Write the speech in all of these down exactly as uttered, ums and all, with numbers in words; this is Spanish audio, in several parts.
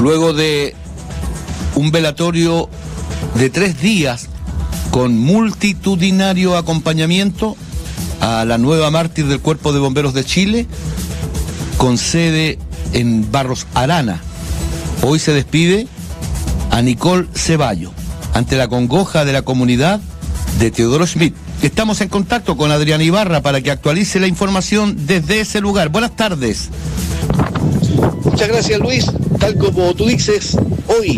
luego de un velatorio de tres días con multitudinario acompañamiento a la nueva mártir del Cuerpo de Bomberos de Chile, con sede en Barros Arana. Hoy se despide a Nicole Ceballos, ante la congoja de la comunidad de Teodoro Schmidt. Estamos en contacto con Adrián Ibarra para que actualice la información desde ese lugar. Buenas tardes. Muchas gracias, Luis. Tal como tú dices, hoy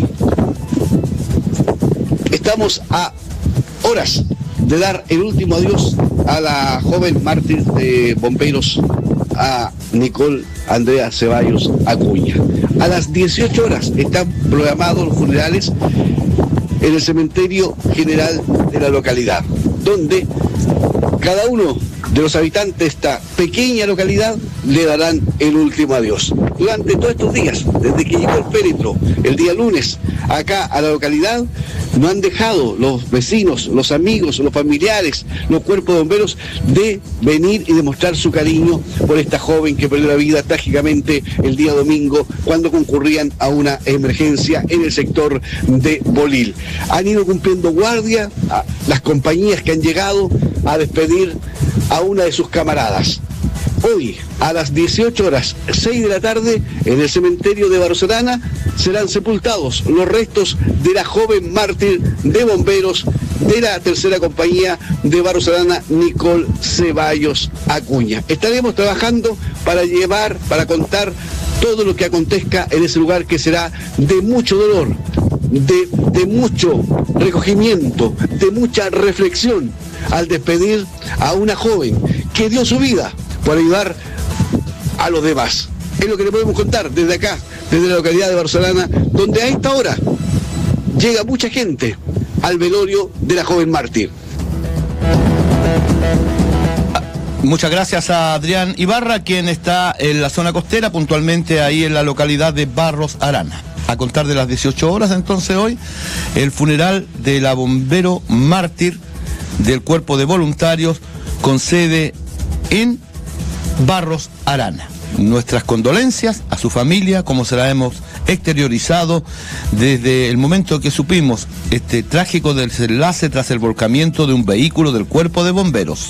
estamos a horas de dar el último adiós a la joven mártir de bomberos, a Nicole Andrea Ceballos Acuña. A las dieciocho horas están programados los funerales en el cementerio general de la localidad, donde cada uno de los habitantes de esta pequeña localidad le darán el último adiós. Durante todos estos días, desde que llegó el féretro el día lunes acá a la localidad, no han dejado los vecinos, los amigos, los familiares, los cuerpos de bomberos de venir y demostrar su cariño por esta joven que perdió la vida trágicamente el día domingo cuando concurrían a una emergencia en el sector de Bolil. Han ido cumpliendo guardia a las compañías que han llegado a despedir a una de sus camaradas. Hoy, a las dieciocho horas, seis de la tarde, en el cementerio de Barros Arana, serán sepultados los restos de la joven mártir de bomberos de la tercera compañía de Barros Arana, Nicole Ceballos Acuña. Estaremos trabajando para llevar, para contar todo lo que acontezca en ese lugar, que será de mucho dolor, de, de mucho recogimiento, de mucha reflexión, al despedir a una joven que dio su vida por ayudar a los demás. Es lo que le podemos contar desde acá, desde la localidad de Barros Arana, donde a esta hora llega mucha gente al velorio de la joven mártir. Muchas gracias a Adrián Ibarra, quien está en la zona costera, puntualmente ahí en la localidad de Barros Arana. A contar de las dieciocho horas, entonces, hoy, el funeral de la bombero mártir del Cuerpo de Voluntarios, con sede en Barros Arana. Nuestras condolencias a su familia, como se la hemos exteriorizado desde el momento que supimos este trágico desenlace tras el volcamiento de un vehículo del Cuerpo de Bomberos.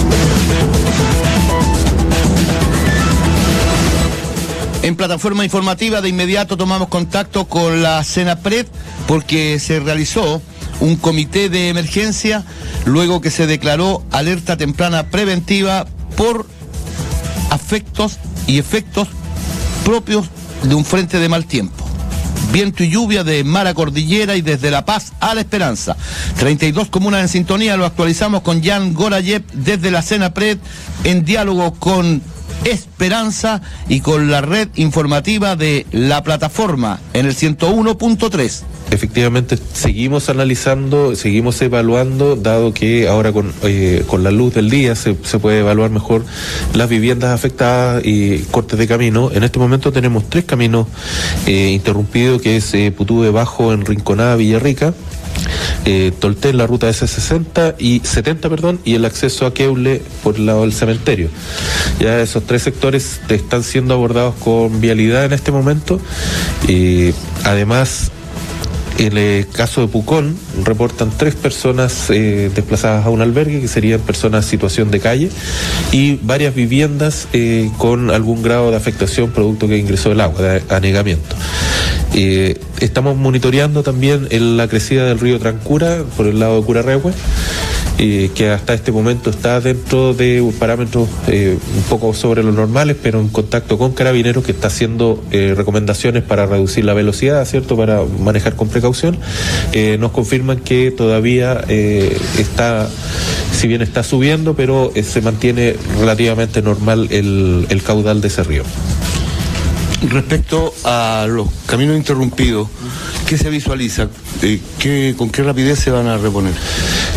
En plataforma informativa, de inmediato tomamos contacto con la Senapred, porque se realizó un comité de emergencia luego que se declaró alerta temprana preventiva por afectos y efectos propios de un frente de mal tiempo. Viento y lluvia de mar a cordillera y desde La Paz a La Esperanza. treinta y dos comunas en sintonía. Lo actualizamos con Jan Gorayev desde la Senapred, en diálogo con Esperanza y con la red informativa de la plataforma en el ciento uno punto tres. Efectivamente, seguimos analizando, seguimos evaluando, dado que ahora con, eh, con la luz del día se, se puede evaluar mejor las viviendas afectadas y cortes de camino. En este momento tenemos tres caminos eh, interrumpidos, que es eh, Putube Bajo en Rinconada, Villarrica, eh, Tolté en la ruta ese sesenta y setenta, perdón, y el acceso a Queule por el lado del cementerio. Ya esos tres sectores están siendo abordados con vialidad en este momento. Eh, además, en el caso de Pucón, reportan tres personas eh, desplazadas a un albergue, que serían personas en situación de calle, y varias viviendas eh, con algún grado de afectación producto que ingresó el agua, de anegamiento. Eh, estamos monitoreando también en la crecida del río Trancura por el lado de Curarrehue, eh, que hasta este momento está dentro de parámetros eh, un poco sobre los normales, pero en contacto con Carabineros, que está haciendo eh, recomendaciones para reducir la velocidad, ¿cierto?, para manejar con precaución. Eh, nos confirman que todavía eh, está, si bien está subiendo, pero eh, se mantiene relativamente normal el, el caudal de ese río. Respecto a los caminos interrumpidos, ¿qué se visualiza? ¿Qué, ¿Con qué rapidez se van a reponer?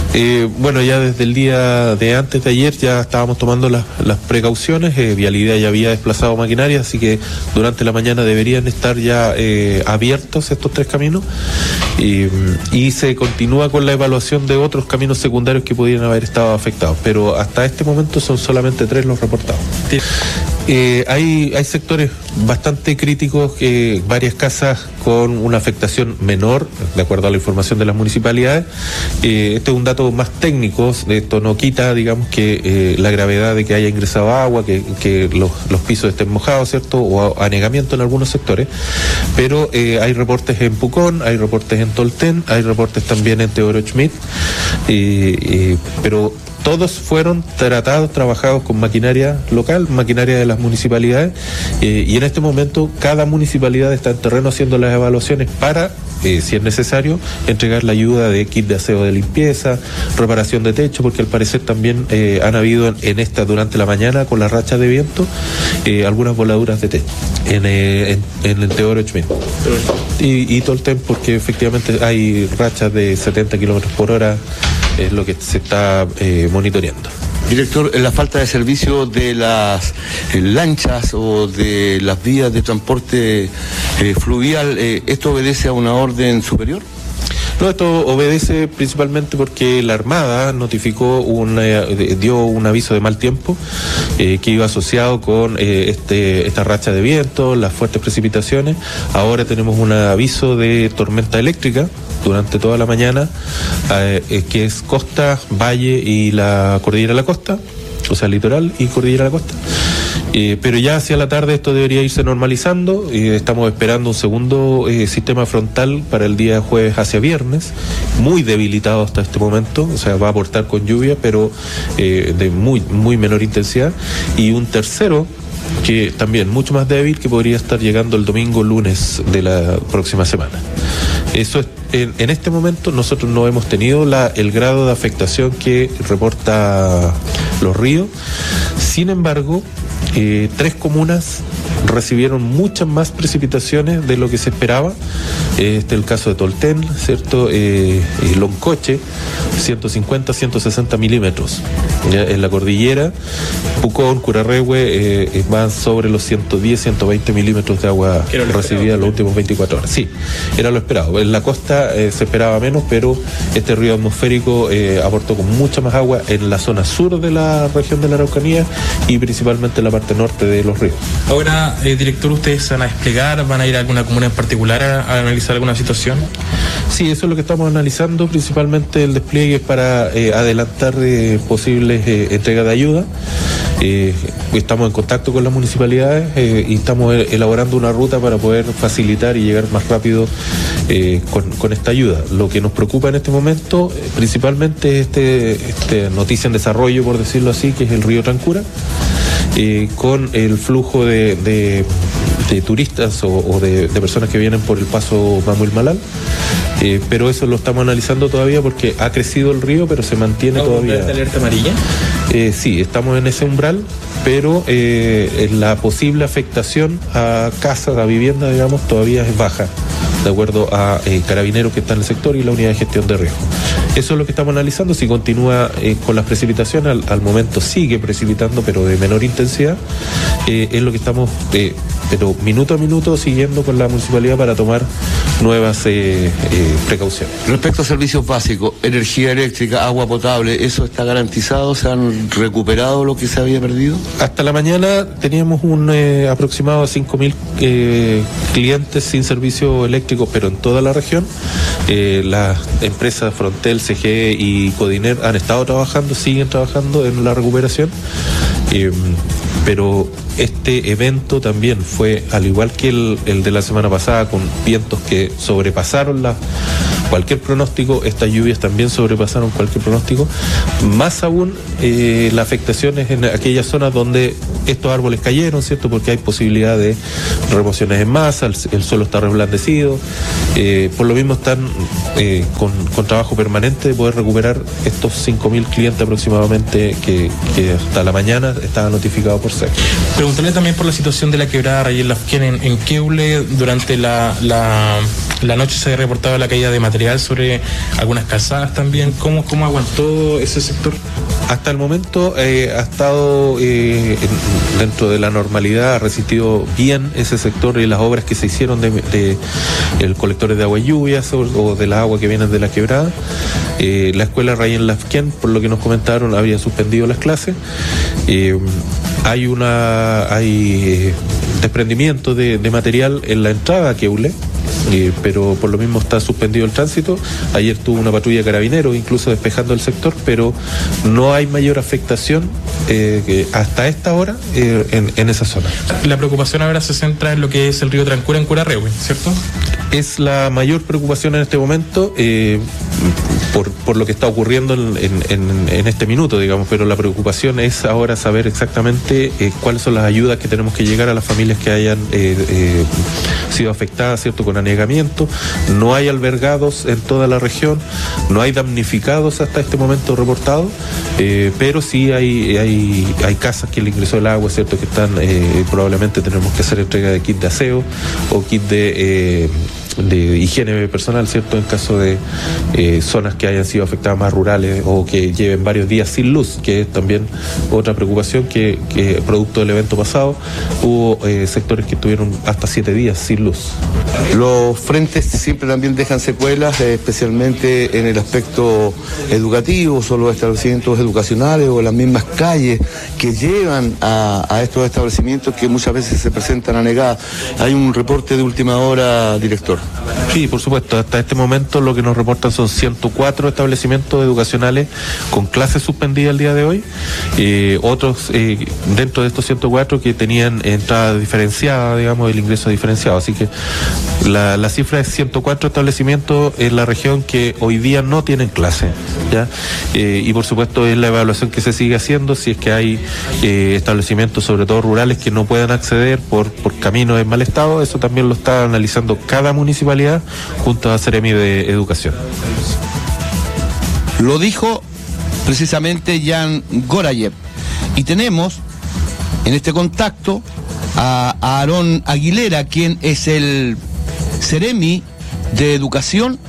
Eh, bueno, ya desde el día de antes de ayer ya estábamos tomando las, las precauciones. Eh, Vialidad ya había desplazado maquinaria, así que durante la mañana deberían estar ya eh, abiertos estos tres caminos. Y, y se continúa con la evaluación de otros caminos secundarios que pudieran haber estado afectados, pero hasta este momento son solamente tres los reportados. Sí. Eh, hay, hay sectores bastante críticos, eh, varias casas con una afectación menor, de acuerdo a la información de las municipalidades. Eh, este es un dato más técnico, esto no quita, digamos, que eh, la gravedad de que haya ingresado agua, que, que los, los pisos estén mojados, ¿cierto? O anegamiento en algunos sectores, pero eh, hay reportes en Pucón, hay reportes en Tolten, hay reportes también en Teodoro Schmidt, eh, eh, pero todos fueron tratados, trabajados con maquinaria local, maquinaria de las municipalidades, eh, y en este momento cada municipalidad está en terreno haciendo las evaluaciones para, eh, si es necesario, entregar la ayuda de kit de aseo de limpieza, reparación de techo, porque al parecer también eh, han habido en, en esta, durante la mañana, con las rachas de viento, eh, algunas voladuras de techo en, eh, en, en el Teodoro Schmidt. Y, y Tolten, porque efectivamente hay rachas de setenta kilómetros por hora, es lo que se está eh, monitoreando. Director, la falta de servicio de las eh, lanchas o de las vías de transporte eh, fluvial, eh, ¿esto obedece a una orden superior? No, esto obedece principalmente porque la Armada notificó una, dio un aviso de mal tiempo eh, que iba asociado con eh, este esta racha de viento, las fuertes precipitaciones. Ahora tenemos un aviso de tormenta eléctrica durante toda la mañana, eh, que es costa, valle y la cordillera de la costa, o sea, litoral y cordillera de la costa. Eh, pero ya hacia la tarde esto debería irse normalizando. Eh, estamos esperando un segundo eh, sistema frontal para el día jueves hacia viernes, muy debilitado hasta este momento, o sea, va a aportar con lluvia, pero eh, de muy, muy menor intensidad, y un tercero que también mucho más débil, que podría estar llegando el domingo, lunes de la próxima semana. Eso es, en, en este momento nosotros no hemos tenido la, el grado de afectación que reporta Los Ríos. Sin embargo, eh, tres comunas recibieron muchas más precipitaciones de lo que se esperaba. Este es el caso de Tolten, ¿cierto? Eh, eh, Loncoche, ciento cincuenta, ciento sesenta milímetros. Ya, en la cordillera, Pucón, Curarrehue, eh, van sobre los ciento diez, ciento veinte milímetros de agua recibida en los últimos veinticuatro horas. Sí, era lo esperado. En la costa eh, se esperaba menos, pero este río atmosférico eh, aportó con mucha más agua en la zona sur de la región de la Araucanía y principalmente en la parte norte de Los Ríos. Ahora, eh, director, ¿ustedes van a desplegar, van a ir a alguna comuna en particular a, a analizar alguna situación? Sí, eso es lo que estamos analizando, principalmente el despliegue para eh, adelantar eh, posibles eh, entregas de ayuda. Eh, estamos en contacto con las municipalidades eh, y estamos elaborando una ruta para poder facilitar y llegar más rápido eh, con, con esta ayuda. Lo que nos preocupa en este momento eh, principalmente es este, este noticia en desarrollo, por decirlo así, que es el río Trancura, eh, con el flujo de, de, de turistas o, o de, de personas que vienen por el paso Mamuil-Malal. Eh, pero eso lo estamos analizando todavía porque ha crecido el río, pero se mantiene todavía. ¿De alerta amarilla? Eh, sí, estamos en ese umbral, pero eh, la posible afectación a casas, a viviendas, digamos, todavía es baja, de acuerdo a eh, carabineros que están en el sector y la unidad de gestión de riesgo. Eso es lo que estamos analizando. Si continúa eh, con las precipitaciones, al, al momento sigue precipitando, pero de menor intensidad, eh, es lo que estamos, eh, pero minuto a minuto, siguiendo con la municipalidad para tomar nuevas eh, eh, precauciones. Respecto a servicios básicos, energía eléctrica, agua potable, ¿eso está garantizado? ¿Se han recuperado lo que se había perdido? Hasta la mañana teníamos un eh, aproximado de cinco mil eh, clientes sin servicio eléctrico, pero en toda la región. Eh, las empresas Frontel, C G E y Codiner han estado trabajando, siguen trabajando en la recuperación. Eh, pero este evento también fue, al igual que el, el de la semana pasada, con vientos que sobrepasaron la, cualquier pronóstico, estas lluvias también sobrepasaron cualquier pronóstico. Más aún, eh, la afectación es en aquellas zonas donde estos árboles cayeron, ¿cierto? Porque hay posibilidad de remociones en masa, el, el suelo está reblandecido. Eh, por lo mismo están eh, con, con trabajo permanente de poder recuperar estos cinco mil clientes aproximadamente que, que hasta la mañana estaban notificados por S E C. Preguntarle también por la situación de la quebrada Rayel Lafquén en, en Queule durante la, la, la noche se ha reportado la caída de material sobre algunas calzadas también. ¿Cómo, cómo aguantó ese sector? Hasta el momento eh, ha estado eh, en, dentro de la normalidad, ha resistido bien ese sector y las obras que se hicieron de, de el colectores de agua y lluvias o, o de la agua que vienen de la quebrada. Eh, la escuela Rayén Lafquén, por lo que nos comentaron, había suspendido las clases. Eh, hay una hay eh, desprendimiento de, de material en la entrada a Queule. Eh, pero por lo mismo está suspendido el tránsito. Ayer tuvo una patrulla de carabineros incluso despejando el sector, pero no hay mayor afectación eh, que hasta esta hora eh, en, en esa zona. La preocupación ahora se centra en lo que es el río Trancura en Curarrehue, ¿cierto? Es la mayor preocupación en este momento eh, por, por lo que está ocurriendo en, en, en, en este minuto, digamos, pero la preocupación es ahora saber exactamente eh, cuáles son las ayudas que tenemos que llegar a las familias que hayan eh, eh, sido afectadas, ¿cierto?, con anegamiento. No hay albergados en toda la región, no hay damnificados hasta este momento reportados, eh, pero sí hay, hay, hay casas que le ingresó el agua, ¿cierto?, que están, eh, probablemente tenemos que hacer entrega de kit de aseo o kit de... Eh, de higiene personal, ¿cierto?, en caso de eh, zonas que hayan sido afectadas más rurales o que lleven varios días sin luz, que es también otra preocupación que, que producto del evento pasado hubo eh, sectores que tuvieron hasta siete días sin luz. Los frentes siempre también dejan secuelas, eh, especialmente en el aspecto educativo, son los establecimientos educacionales o las mismas calles que llevan a, a estos establecimientos que muchas veces se presentan anegadas. Hay un reporte de última hora, director. Sí, por supuesto. Hasta este momento lo que nos reportan son ciento cuatro establecimientos educacionales con clases suspendidas el día de hoy. Eh, otros eh, dentro de estos ciento cuatro que tenían entrada diferenciada, digamos, el ingreso diferenciado. Así que la, la cifra es ciento cuatro establecimientos en la región que hoy día no tienen clase, ¿ya? Eh, y por supuesto es la evaluación que se sigue haciendo si es que hay eh, establecimientos, sobre todo rurales, que no puedan acceder por, por caminos en mal estado. Eso también lo está analizando cada municipalidad junto a Seremi de Educación. Lo dijo precisamente Jan Gorayev. Y tenemos en este contacto a, a Aarón Aguilera, quien es el Seremi de Educación.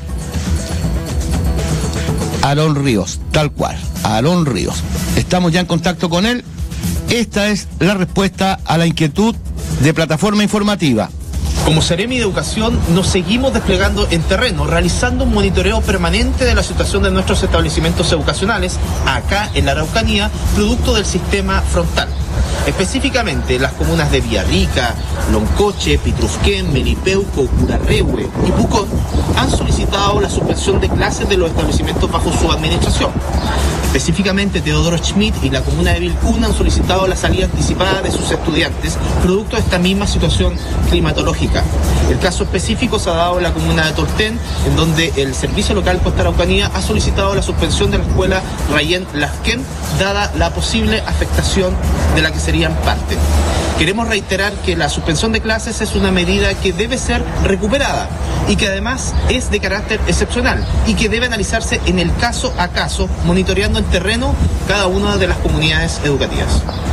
Aarón Ríos, tal cual, Aarón Ríos. Estamos ya en contacto con él. Esta es la respuesta a la inquietud de Plataforma Informativa. Como Seremi de Educación nos seguimos desplegando en terreno, realizando un monitoreo permanente de la situación de nuestros establecimientos educacionales acá en la Araucanía, producto del sistema frontal. Específicamente las comunas de Villarrica, Loncoche, Pitrufquén, Melipeuco, Curarrehue y Pucón han solicitado la suspensión de clases de los establecimientos bajo su administración. Específicamente Teodoro Schmidt y la comuna de Vilcún han solicitado la salida anticipada de sus estudiantes, producto de esta misma situación climatológica. El caso específico se ha dado en la comuna de Tortén, en donde el Servicio Local Costa Araucanía ha solicitado la suspensión de la escuela Rayén Lafquén, dada la posible afectación de la que serían parte. Queremos reiterar que la suspensión de clases es una medida que debe ser recuperada y que además es de carácter excepcional y que debe analizarse en el caso a caso, monitoreando en terreno cada una de las comunidades educativas.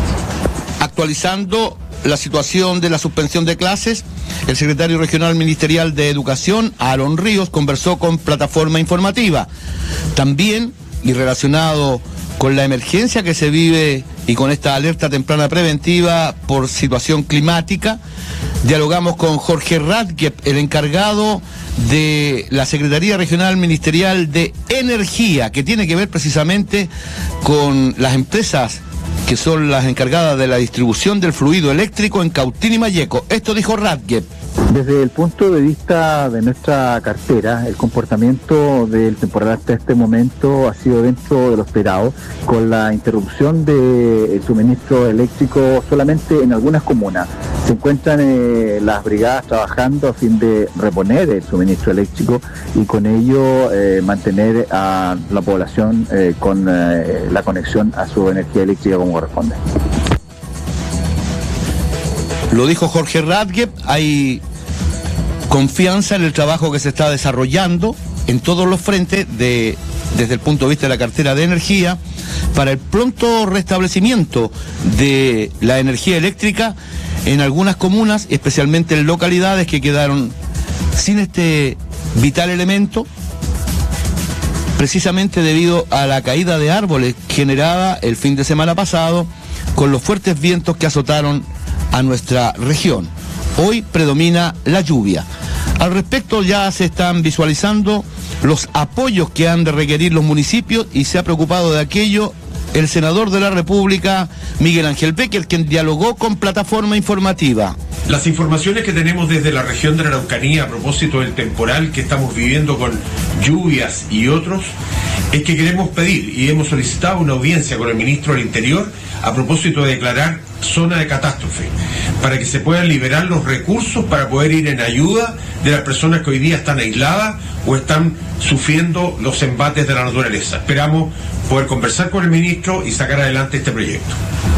Actualizando la situación de la suspensión de clases, el secretario regional ministerial de Educación, Aarón Ríos, conversó con Plataforma Informativa. También, y relacionado con la emergencia que se vive y con esta alerta temprana preventiva por situación climática, dialogamos con Jorge Radke, el encargado de la Secretaría Regional Ministerial de Energía, que tiene que ver precisamente con las empresas que son las encargadas de la distribución del fluido eléctrico en Cautín y Malleco. Esto dijo Radke. Desde el punto de vista de nuestra cartera, el comportamiento del temporal hasta este momento ha sido dentro de lo esperado, con la interrupción del suministro eléctrico solamente en algunas comunas. Se encuentran eh, las brigadas trabajando a fin de reponer el suministro eléctrico y con ello eh, mantener a la población eh, con eh, la conexión a su energía eléctrica como corresponde. Lo dijo Jorge Radke, hay confianza en el trabajo que se está desarrollando en todos los frentes de, desde el punto de vista de la cartera de energía para el pronto restablecimiento de la energía eléctrica en algunas comunas, especialmente en localidades que quedaron sin este vital elemento, precisamente debido a la caída de árboles generada el fin de semana pasado con los fuertes vientos que azotaron a nuestra región. Hoy predomina la lluvia. Al respecto ya se están visualizando los apoyos que han de requerir los municipios y se ha preocupado de aquello el senador de la República, Miguel Ángel Becker, quien dialogó con Plataforma Informativa. Las informaciones que tenemos desde la región de la Araucanía a propósito del temporal que estamos viviendo con lluvias y otros, es que queremos pedir y hemos solicitado una audiencia con el ministro del Interior a propósito de declarar zona de catástrofe, para que se puedan liberar los recursos para poder ir en ayuda de las personas que hoy día están aisladas o están sufriendo los embates de la naturaleza. Esperamos poder conversar con el ministro y sacar adelante este proyecto.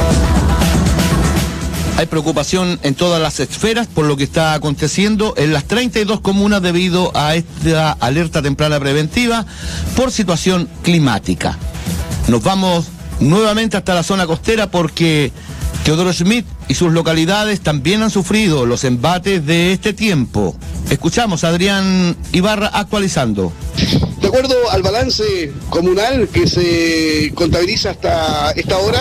Hay preocupación en todas las esferas por lo que está aconteciendo en las treinta y dos comunas debido a esta alerta temprana preventiva por situación climática. Nos vamos nuevamente hasta la zona costera porque Teodoro Schmidt y sus localidades también han sufrido los embates de este tiempo. Escuchamos a Adrián Ibarra actualizando. De acuerdo al balance comunal que se contabiliza hasta esta hora,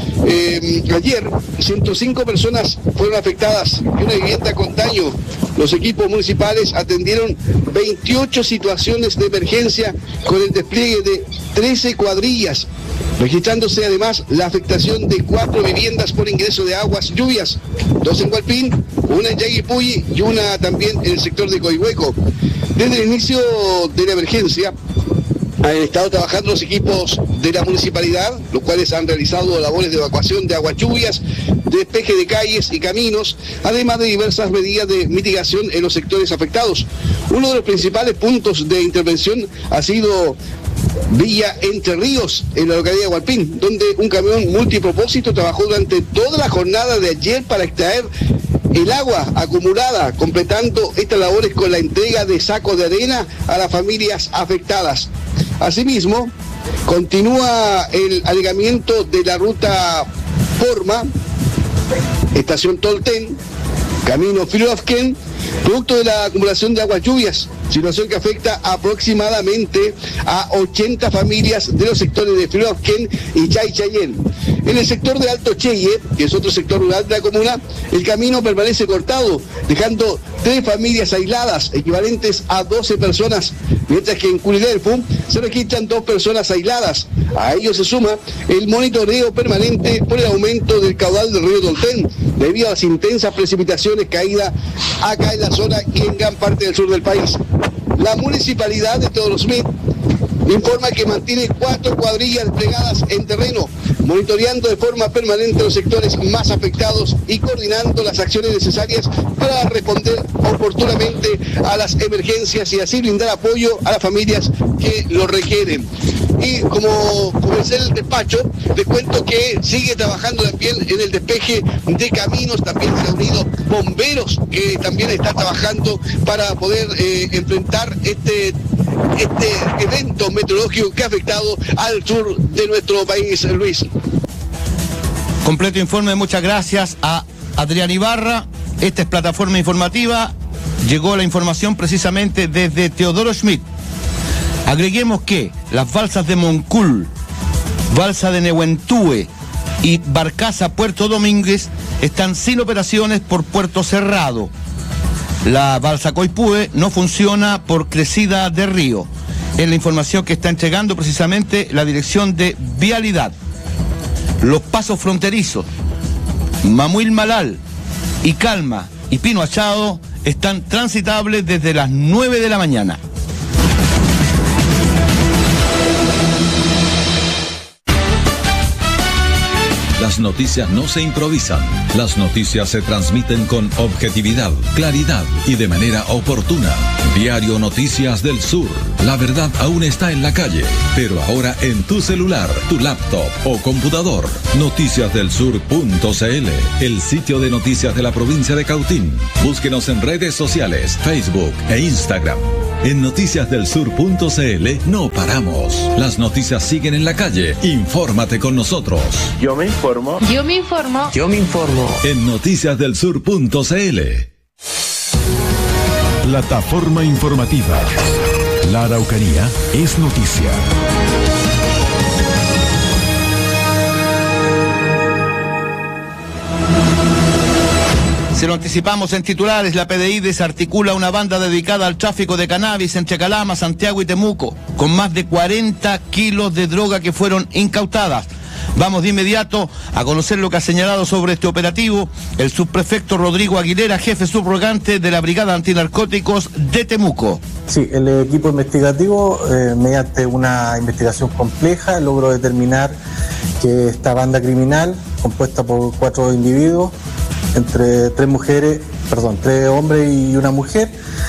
eh, ayer ciento cinco personas fueron afectadas y una vivienda con daño. Los equipos municipales atendieron veintiocho situaciones de emergencia con el despliegue de trece cuadrillas, registrándose además la afectación de cuatro viviendas por ingreso de aguas lluvias, dos en Hualpín, una en Yaguipulli y una también en el sector de Coihueco. Desde el inicio de la emergencia han estado trabajando los equipos de la municipalidad, los cuales han realizado labores de evacuación de aguas lluvias, despeje de calles y caminos, además de diversas medidas de mitigación en los sectores afectados. Uno de los principales puntos de intervención ha sido Villa Entre Ríos, en la localidad de Hualpín, donde un camión multipropósito trabajó durante toda la jornada de ayer para extraer el agua acumulada, completando estas labores con la entrega de sacos de arena a las familias afectadas. Asimismo, continúa el alegamiento de la ruta Forma, estación Tolten, camino Filovken, producto de la acumulación de aguas lluvias, situación que afecta aproximadamente a ochenta familias de los sectores de Filovken y Chaychayén. En el sector de Alto Cheye, que es otro sector rural de la comuna, el camino permanece cortado, dejando tres familias aisladas, equivalentes a doce personas, mientras que en Culidelfu se registran dos personas aisladas. A ello se suma el monitoreo permanente por el aumento del caudal del río Tolten, debido a las intensas precipitaciones caídas acá en la zona y en gran parte del sur del país. La municipalidad de Teodoro Schmidt informa que mantiene cuatro cuadrillas desplegadas en terreno, monitoreando de forma permanente los sectores más afectados y coordinando las acciones necesarias para responder oportunamente a las emergencias y así brindar apoyo a las familias que lo requieren. Y como comencé el despacho, les cuento que sigue trabajando también en el despeje de caminos, también se han unido bomberos que también están trabajando para poder eh, enfrentar este este evento meteorológico que ha afectado al sur de nuestro país, Luis. Completo informe, muchas gracias a Adrián Ibarra. Esta es Plataforma Informativa. Llegó la información precisamente desde Teodoro Schmidt. Agreguemos que las balsas de Moncul, balsa de Nehuentúe y Barcaza Puerto Domínguez están sin operaciones por puerto cerrado. La balsa Coipúe no funciona por crecida de río. Es la información que está entregando precisamente la Dirección de Vialidad. Los pasos fronterizos, Mamuil Malal, y Calma y Pino Achado están transitables desde las nueve de la mañana. Las noticias no se improvisan. Las noticias se transmiten con objetividad, claridad y de manera oportuna. Diario Noticias del Sur. La verdad aún está en la calle, pero ahora en tu celular, tu laptop o computador. noticias del sur punto c l, el sitio de noticias de la provincia de Cautín. Búsquenos en redes sociales, Facebook e Instagram. En noticias del sur punto c l no paramos. Las noticias siguen en la calle. Infórmate con nosotros. Yo me informo. Yo me informo. Yo me informo. En noticias del sur punto c l. Plataforma informativa. La Araucanía es noticia. Se lo anticipamos en titulares, la P D I desarticula una banda dedicada al tráfico de cannabis entre Calama, Santiago y Temuco, con más de cuarenta kilos de droga que fueron incautadas. Vamos de inmediato a conocer lo que ha señalado sobre este operativo el subprefecto Rodrigo Aguilera, jefe subrogante de la Brigada Antinarcóticos de Temuco. Sí, el equipo investigativo, eh, mediante una investigación compleja, logró determinar que esta banda criminal, compuesta por cuatro individuos, entre tres mujeres, perdón, tres hombres y una mujer,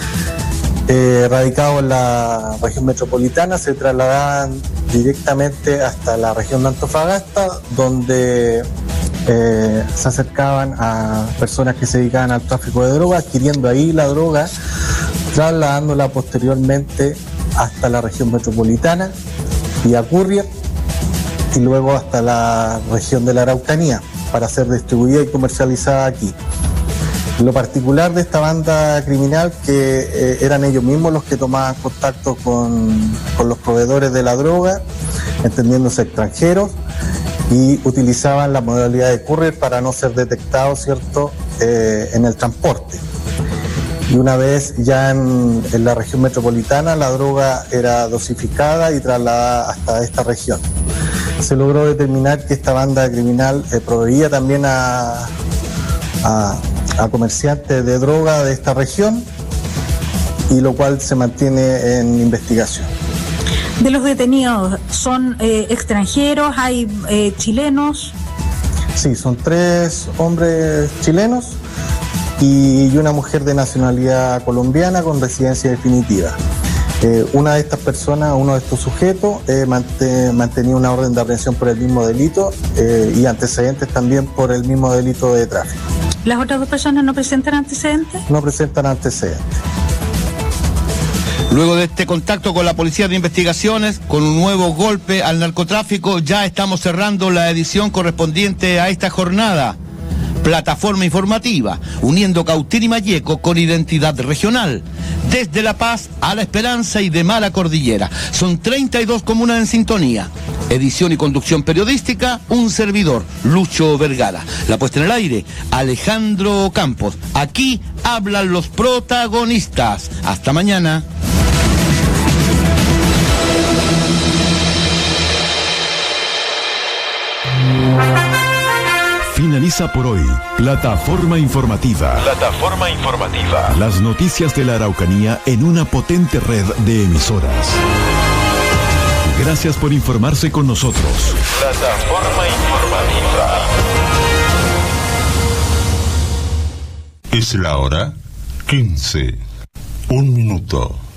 eh, radicados en la región metropolitana, se trasladaban directamente hasta la región de Antofagasta, donde eh, se acercaban a personas que se dedicaban al tráfico de droga, adquiriendo ahí la droga, trasladándola posteriormente hasta la región metropolitana y a Courier, y luego hasta la región de la Araucanía, para ser distribuida y comercializada aquí. Lo particular de esta banda criminal, que eh, eran ellos mismos los que tomaban contacto con, con los proveedores de la droga, entendiéndose extranjeros, y utilizaban la modalidad de courier para no ser detectados, ¿cierto?, eh, en el transporte. Y una vez ya en, en la región metropolitana, la droga era dosificada y trasladada hasta esta región. Se logró determinar que esta banda criminal eh, proveía también a, a, a comerciantes de droga de esta región, y lo cual se mantiene en investigación. De los detenidos, ¿son eh, extranjeros? ¿Hay eh, chilenos? Sí, son tres hombres chilenos y una mujer de nacionalidad colombiana con residencia definitiva. Eh, una de estas personas, uno de estos sujetos, eh, mant- mantenía una orden de aprehensión por el mismo delito eh, y antecedentes también por el mismo delito de tráfico. ¿Las otras dos personas no presentan antecedentes? No presentan antecedentes. Luego de este contacto con la Policía de Investigaciones, con un nuevo golpe al narcotráfico, ya estamos cerrando la edición correspondiente a esta jornada. Plataforma informativa, uniendo Cautín y Malleco con identidad regional. Desde La Paz a La Esperanza y de Mala Cordillera. Son treinta y dos comunas en sintonía. Edición y conducción periodística, un servidor, Lucho Vergara. La puesta en el aire, Alejandro Campos. Aquí hablan los protagonistas. Hasta mañana. Finaliza por hoy Plataforma Informativa. Plataforma informativa. Las noticias de la Araucanía en una potente red de emisoras. Gracias por informarse con nosotros. Plataforma informativa. Es la hora quince. Un minuto.